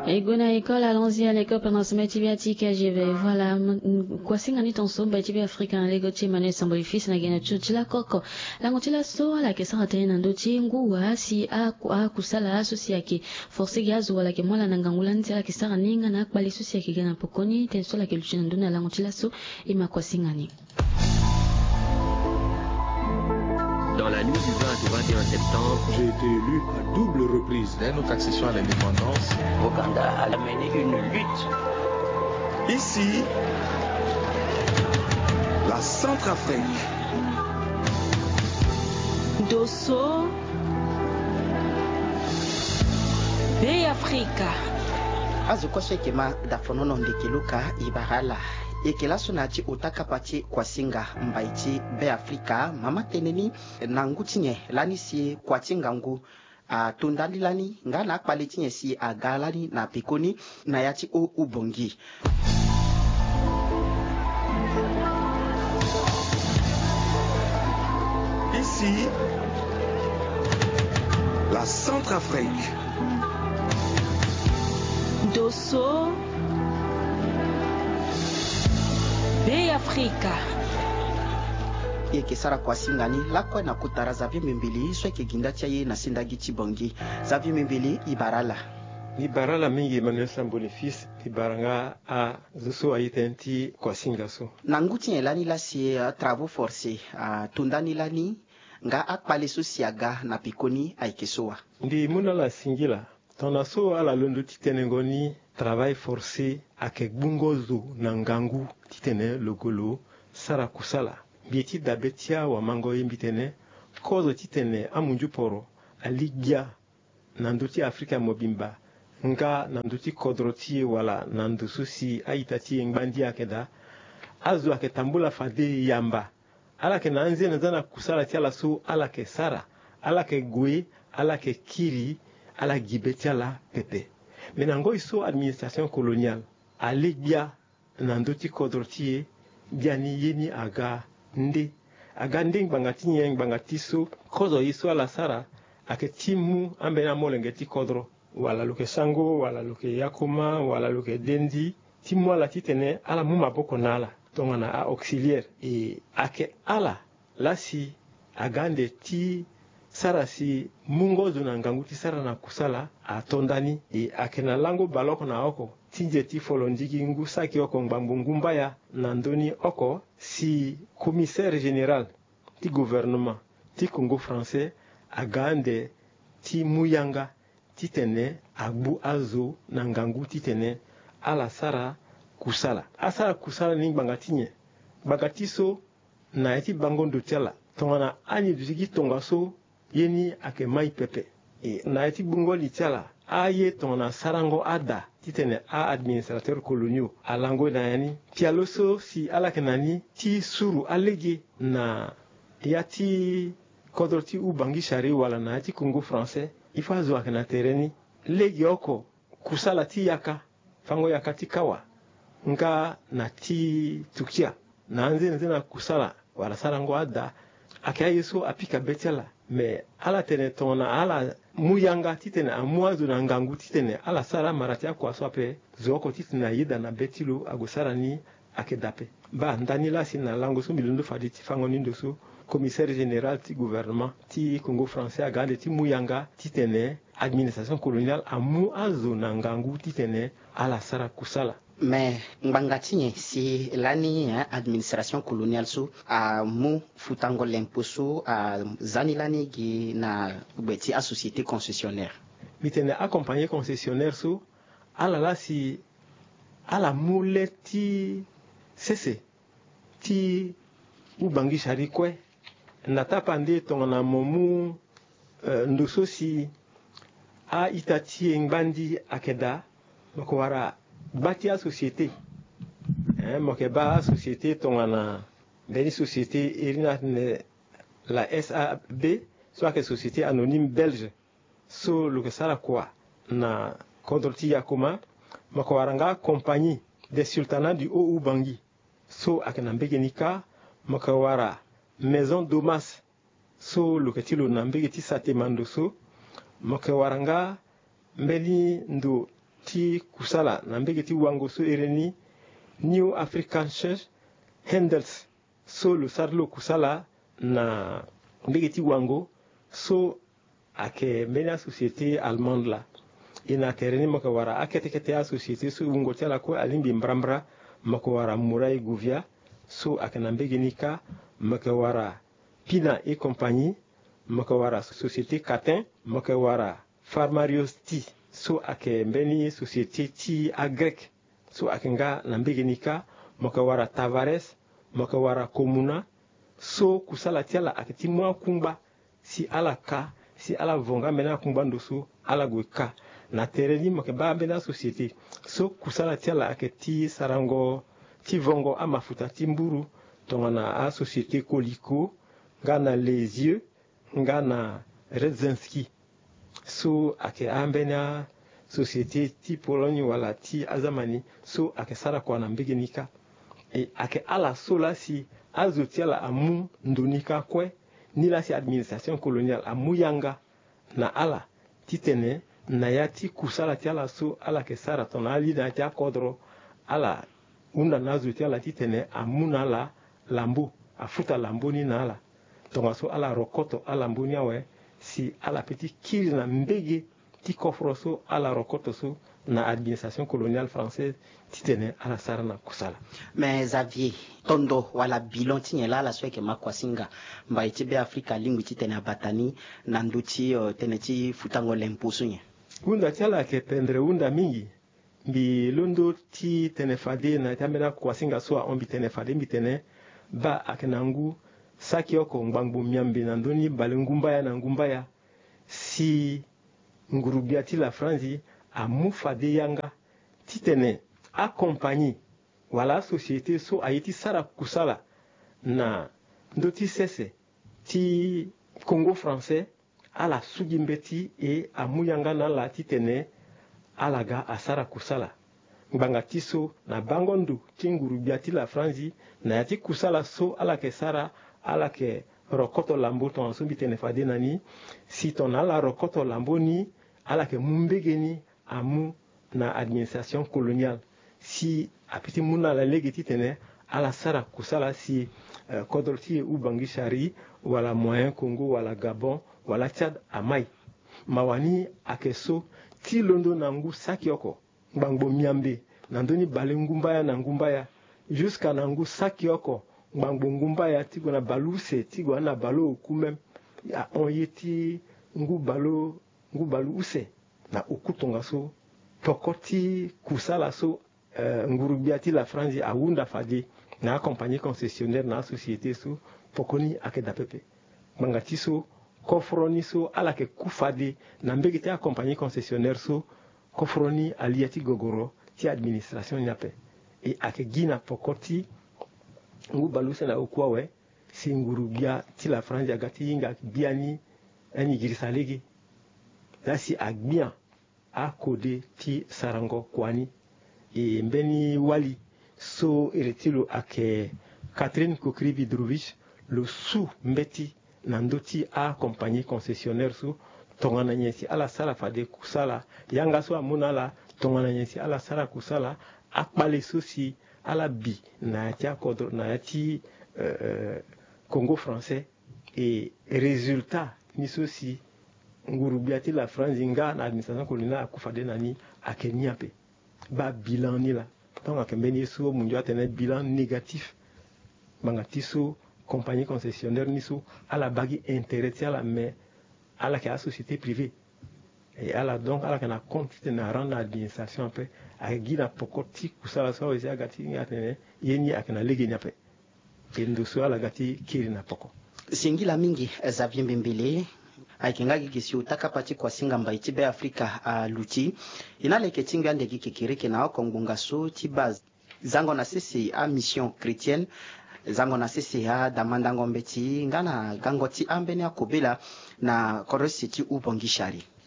Egona école, allons-y à l'école pendant ce métier biatique AGV. Voilà, quoi singani ton so ba tibi Afrika na lego chi mane sambo ifisi na gena chuchila koko. Lango chila so ala ke sanga tena ndo chi nguwa si a kusala aso si yake force gazo wala ke mwala nangangula nti ala ke sanga ninga na akbali so si yake gena pokoni ten so la ke luchina nduna lango chila so ima kwa singani. Dans la nuit du 20 au 21 septembre, j'ai été élu à double reprise. Dès notre accession à l'indépendance, Ouganda a mené une lutte. Ici, la Centrafrique. Dosso, Bay Africa. Azukoshe kema dafonono ndekiluka ibarala. Ekela sonati otaka pati kwa singa mbaiti be Afrika mama teneni na ngutinye lani si kwa tingangu tundali lani nga na akpalitinye si agalani na pekoni na yati o ubongi. Ici, la Centrafrique. Dosso, Bay Africa. Eke sara kwa singani lakwa na kutara zavi mimbili sweke gindatia ye na sindagi chibongi zavi mimbili ibarala. Ibarala mingi Manuel Sambonifis ibaranga a zuso ayitenti kwa singaso. Nanguti elani la si travaux forcés tundani lani nga akpale so siaga na pikoni aikesoa. Ndi muna la singila tonaso ala londo titenengoni travail forcé ake bungozo na ngangu titene logolo sara kusala bieti dabetia wa mango yimbitene kozo titene amunju poro aligia nanduti Afrika mobimba nga nanduti kodroti wala nandususi aitati ngbandi akeda azu aketambula fade yamba ala ke nanze nazana kusala tiala so ala ke sara ala ke gwe ala ke kiri ala gibetia la pepe menango iso administration coloniale aligia nanduti kodroti biani yeni aga nde bangatiso kozo iso ala sara aketimu ambena molengeti kodro wala luke sango wala luke yakoma wala luke dendi timu ala titene ala muma boko nala tongana a auxiliaire e ake ala lasi agande ti sara si mungozo na nganguti sara na kusala atondani e ake na lango baloko na oko tinje ti folondiki ngu saki oko ngbambu ngumbaya na ndoni oko si commissaire général ti gouvernement ti Congo français agande ti muyanga titene agbu azo na ngangu titene ala sara kusala asara kusala ni bangatinye bagatiso na eti bangondo tela tongana ani duziki tongaso yeni ake mai pepe e na eti bungoli tela aye tongana sarango ada titene a administrateur coloniaux alango na yani pialoso si ala kenani ti suru alege na yati kodroti ubangi shari wala na eti Congo français ifazo akena tereni legi oko kusala ti yaka fango yaka ti kawa nga na ti tukia na nze na kusala wala sarango ada ake yeso apika betela me ala tene tona ala muyanga titene amwazo na ngangu titene ala sara marati akwa swape zoko titene yida na betilo agosara ni akedape ba ndani la sina lango so milundo fadi ti fango nindo so commissaire général ti gouvernement ti Congo français agande ti muyanga titene administration coloniale amu azo na ngangu titene ala sara kusala mais ngangatinye si lani administration coloniale so mu futango l'imposo zani lani gi na beti a société concessionnaire mitene accompagner concessionnaire so ala la si ala muleti sese ti ubangi shari kwe natapande tongana momu ndoso si a itati ngbandi akeda mokwara bâti à société mokeba société tongana beni société irina la SAB soit que société anonyme belge so le sala quoi na kodroti yakoma mokwaranga compagnie des sultanats du Haut Ubangi so akena mbegenika mokawara maison domas so le ketilo na mbegeti satemando so mokawaranga mbeli ndo ti kusala na mbege ti wango so ereni New African Church Handels so lo sarlo kusala na mbege ti wango so ake mbeni a société allemande la ina kereni maka wara akete a société so ungo tela ko alimbi mbrambra maka wara Murai Guvia so ake na mbege nika maka wara Pina et compagnie maka wara société Catin maka wara Farmarios Ti so ake mbeni société ti a grec so ake nga na mbege nika maka wara Tavares maka wara Komuna so kusala tiala ake ti mwa kumba si ala ka si ala vonga mena kumba ndoso ala gweka na tereni maka ba mbena société so kusala tiala ake ti sarango ti vongo amafuta ti mburu tongana a société Colicot nga na Les Yeux nga na Redzinski so ake ambena société ti Pologne wala ti azamani so ake sara kwa na mbege nika e ake ala sola si azotiala amu ndonika kwe ni la si administration coloniale amu yanga na ala titene na ya ti kusala tiala so ala ke sara tona ali na ti akodro ala unda na azotiala titene amu na la lambo afuta lambo ni na ala tonga so ala rokoto ala mbuni awe si ala petit kiri na mbege ti kofro so ala rokoto so na administration coloniale française titene ala sara na kusala. Mais Xavier tondo wala bilon tinyela la sweke makwasinga mba itibe Afrika lingwi titene abatani na nduti teneti futango lempusunye. Unda tiala ke pendre unda mingi mbi londo ti tenefade na tamena kwasinga so ombi tenefade mbi tene ba akenangu saki oko ngbangu miambe na ndoni bale ngumbaya na ngumbaya si ngurubia ti la franzi a mufade yanga titene accompagné wala société so ayiti sara kusala na ndoti sese ti Congo français ala sugimbeti e amuyanga na la titene alaga asara kusala ngbanga tiso na bangondu ti ngurubia ti la franzi na yati kusala so ala ke sara ala ke rokoto lambo ton so bitene fade nani si ton ala rokoto lambo ni ala ke mumbege ni amu na administration coloniale si apiti muna la legiti tene ala sara kusala si kodroti u bangishari wala moyen Congo wala Gabon wala Tchad amai mawani akeso ti londo nangu sakioko ngbango miambe nandoni bale ngumbaya na ngumbaya jusqu'à nangu sakioko ngbango ngumbaya tigo na baluse tigo na balo kumem ya onyeti ngu balo use na ukutonga so tokoti kusala so ngurubiati la franzi awunda fadi na compagnie concessionnaire na société so pokoni akeda pepe mangati so kofroni so ala ke kufadi na mbegiti a compagnie concessionnaire so kofroni aliati gogoro ti administration nyape e ake gina pokoti ngu baluse na okwawe si ngurubia ti la franzi agati inga biani ani girisalegi dasi agbia a kode ti sarango kwani e mbeni wali so eretilo ake Catherine Kokri-Vidrovich le sous mbeti nandoti a compagnie concessionnaire so tongana nyesi ala sala fade kusala yanga so amuna la tongana nyesi ala sala kusala akpale so si ala bi na tia kodro na ti Congo français et résultat ni so si ngurubiati la France inga na administration coloniale akufade nani akeniape ba bilan ni la donc akembeni so munjo atene bilan négatif bangati so compagnie concessionnaire ni so ala bagi intérêt ti ala mais ala ka société privée et ala donc ala kana compte na rendre administration après agi na pokoti kusala so ezi agati ngatene yeni akana legeni après endo so ala gati kiri na poko singila mingi Xavier Mbembele aikengaki kisi utaka pati kwa singa mbaiti be Afrika luti inaleke tinga ndeki kikirike na okongunga so tibaz zango na sisi a mission chrétienne zango na sisi ha damanda ngombe ti ngana gangoti ambeni akobela na korositi ubongishari